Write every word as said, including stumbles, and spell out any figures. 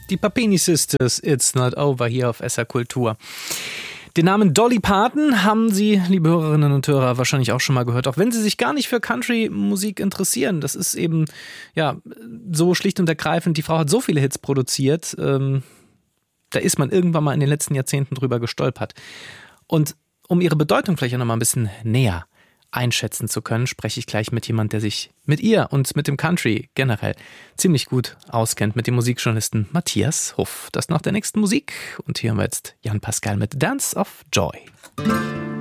Die Papini Sisters, It's Not Over, hier auf S R Kultur. Den Namen Dolly Parton haben Sie, liebe Hörerinnen und Hörer, wahrscheinlich auch schon mal gehört, auch wenn Sie sich gar nicht für Country-Musik interessieren. Das ist eben ja so schlicht und ergreifend, die Frau hat so viele Hits produziert, ähm, da ist man irgendwann mal in den letzten Jahrzehnten drüber gestolpert. Und um ihre Bedeutung vielleicht auch noch mal ein bisschen näher einschätzen zu können, spreche ich gleich mit jemand, der sich mit ihr und mit dem Country generell ziemlich gut auskennt, mit dem Musikjournalisten Matthias Huff. Das nach der nächsten Musik. Und hier haben wir jetzt Jan Pascal mit Dance of Joy.